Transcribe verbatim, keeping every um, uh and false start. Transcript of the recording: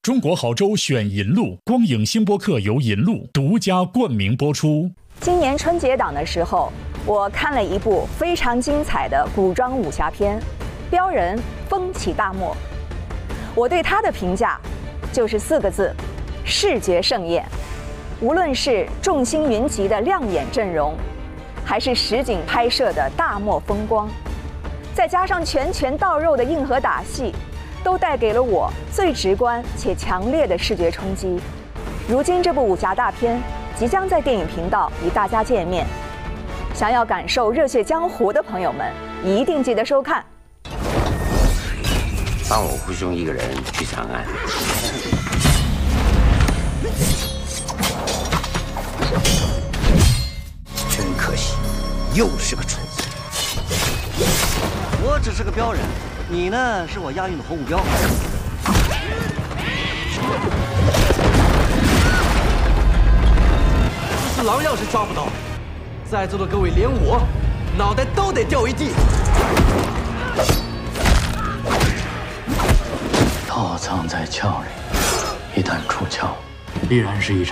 中国好州选银路，光影星播客由银路独家冠名播出。 今年春节档的时候，我看了一部非常精彩的古装武侠片《镖人风起大漠》。我对它的评价就是四个字：视觉盛宴。无论是众星云集的亮眼阵容，还是实景拍摄的大漠风光，再加上拳拳到肉的硬核打戏，都带给了我最直观且强烈的视觉冲击。如今这部武侠大片即将在电影频道与大家见面，想要感受热血江湖的朋友们一定记得收看。 放我父兄一个人去长安，真可惜，又是个蠢子。 我只是个镖人，你呢是我押运的红目标。 四郎要是抓不到，在座的各位连我脑袋都得掉一地。 套藏在鞘里，一旦出鞘，必然是一场